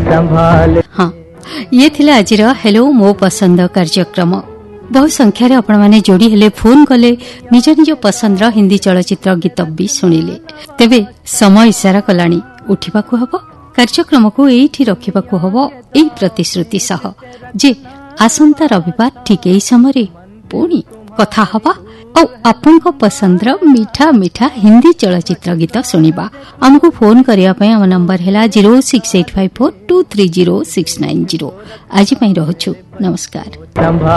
हाँ ये थिला आजिर हेलो मो पसंद कार्यक्रम। बहु संख्यार आपण माने जोड़ी हेले फोन कले निज निज पसंद हिंदी चलचित्र गीत भी शुणिले। तेबे समय इशारा कलानी उठिबाकू हबो। कार्यक्रम को एठी रखिबाकू हबो एई प्रतिश्रुति सह जे आसंता रविवार ठीक एई समय पुणी कथा हबा और आपन को पसंदर मीठा मीठा हिंदी चलचित्र गीत सुनिबा। हमको फोन करिया पय हम नंबर हैला 06854230690। आज पय रहछु नमस्कार।